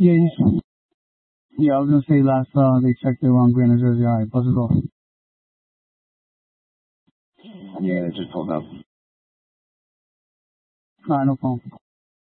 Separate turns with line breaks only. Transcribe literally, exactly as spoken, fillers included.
Yeah, yeah, yeah. I was gonna say last uh, they checked their um, Grand New Jersey. All right, buzz it off.
Yeah, they just pulled up.
All right, no problem.